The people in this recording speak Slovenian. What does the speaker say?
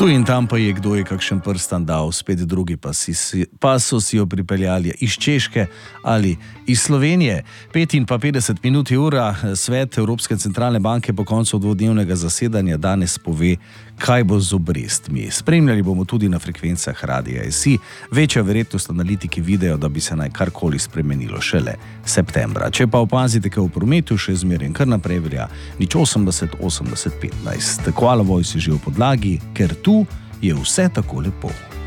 Tu in tam pa je kdo je kakšen prstan dal, spet drugi pa so si jo pripeljali iz Češke ali iz Slovenije. 55 minut je ura, svet Evropske centralne banke po koncu dvodnevnega zasedanja danes pove, kaj bo z obrestmi. Spremljali bomo tudi na frekvencah Radia SI. Večja verjetnost analitiki vidijo, da bi se naj karkoli spremenilo šele septembra. Če pa opazite, kaj v prometu še zmeraj kar naprej velja, 080 80 15. Koala Voice je že v podlagi, ker tu je vse tako lepo.